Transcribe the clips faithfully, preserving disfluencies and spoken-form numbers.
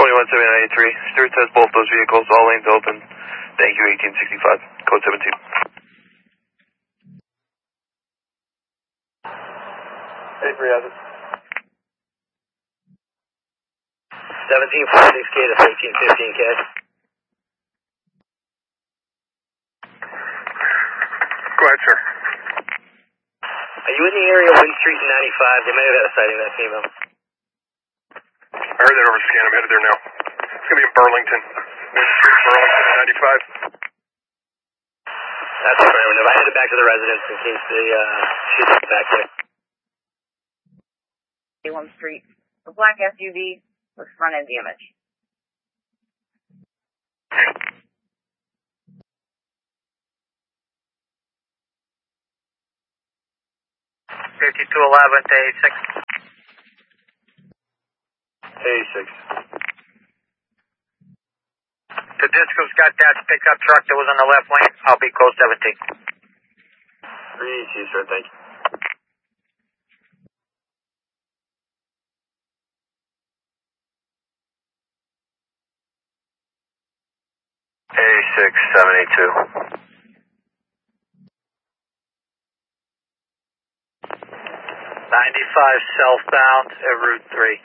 twenty-one seven ninety-three. Stewart says both those vehicles, all lanes open. Thank you, eighteen sixty-five. Code seventeen. Hey, three has it. seventeen forty-six K to thirteen fifteen K. Go ahead, sir. Are you in the area of Wind Street and ninety-five? They may have had a sighting of that female. I heard that over scan. I'm headed there now. It's going to be in Burlington. Wind Street, Burlington, ninety-five. That's affirmative. I headed back to the residence in case they, uh, she's back there. one Street. A black S U V with front end damage. fifty-two eleven to A six. A six. The Disco's got that pickup truck that was on the left lane. I'll be code seventeen. three E T, sir. Thank you. A six seven eight two. ninety-five southbound at Route three.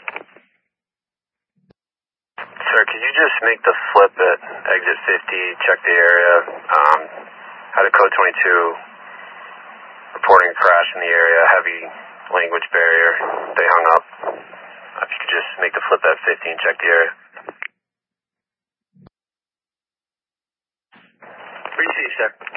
Sir, could you just make the flip at exit fifty, check the area? Um, had a code twenty-two reporting a crash in the area, heavy language barrier. They hung up. Uh, if you could just make the flip at fifteen, check the area. three C, sir.